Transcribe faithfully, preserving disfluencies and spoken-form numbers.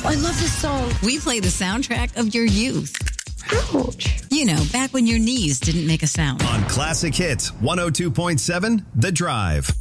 I love this song. We play the soundtrack of your youth. Ouch. You know, back when your knees didn't make a sound. On Classic Hits one oh two point seven, The Drive.